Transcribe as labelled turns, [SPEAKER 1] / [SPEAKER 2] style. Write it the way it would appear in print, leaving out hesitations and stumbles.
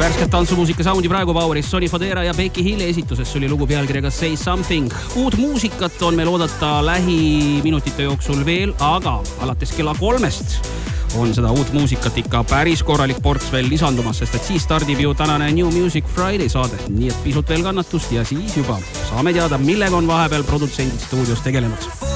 [SPEAKER 1] värsket tantsumuusika soundi praegu Poweris Sonny Fodera ja Becky Hilli esituses. See oli lugu pealkirjaga Say Something. Uut muusikat on meil oodata lähiminutite jooksul veel, aga alates kella 3 on seda uut muusikat ikka päris korralik ports veel lisandumas, sest et siis stardib ju tänane New Music Friday saade. Nii et pisut veel kannatust ja siis juba saame teada, millega on vahepeal produtsendid stuudios tegelenud.